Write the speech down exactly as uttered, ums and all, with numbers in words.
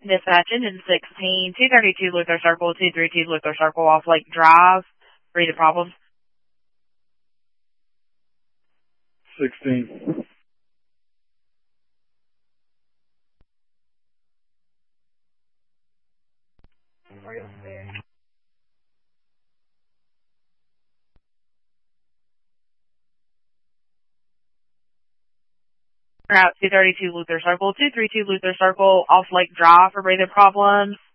Dispatch engine sixteen, two thirty-two Luther Circle, two thirty-two Luther Circle off Lake Drive. Read the problems. sixteen. Route two thirty-two Luther Circle, two thirty-two Luther Circle off Lake Drive for breathing problems.